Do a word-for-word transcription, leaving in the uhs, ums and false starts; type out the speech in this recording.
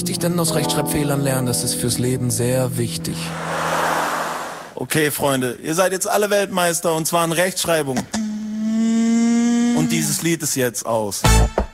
Denn aus Rechtschreibfehlern lernen, das ist fürs Leben sehr wichtig. Okay, Freunde, ihr seid jetzt alle Weltmeister und zwar in Rechtschreibung. Und dieses Lied ist jetzt aus.